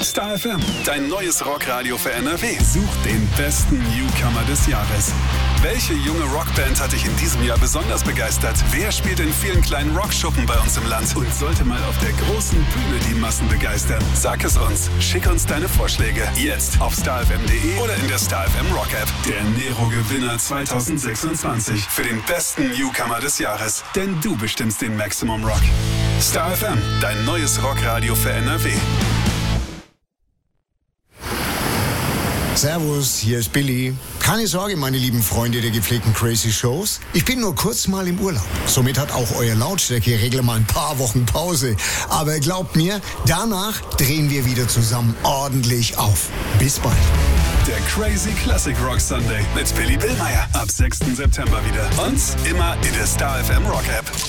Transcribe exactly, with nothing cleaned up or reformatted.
Star F M, dein neues Rockradio für N R W. Such den besten Newcomer des Jahres. Welche junge Rockband hat dich in diesem Jahr besonders begeistert? Wer spielt in vielen kleinen Rockschuppen bei uns im Land und sollte mal auf der großen Bühne die Massen begeistern? Sag es uns. Schick uns deine Vorschläge. Jetzt auf star f m punkt d e oder in der Star F M Rock App. Der Nero-Gewinner zwanzig sechsundzwanzig für den besten Newcomer des Jahres. Denn du bestimmst den Maximum Rock. Star F M, dein neues Rockradio für N R W. Servus, hier ist Billy. Keine Sorge, meine lieben Freunde der gepflegten Crazy Shows. Ich bin nur kurz mal im Urlaub. Somit hat auch euer Lautstärkeregler mal ein paar Wochen Pause. Aber glaubt mir, danach drehen wir wieder zusammen ordentlich auf. Bis bald. Der Crazy Classic Rock Sunday mit Billy Billmeyer. Ab sechsten September wieder. Und immer in der Star F M Rock App.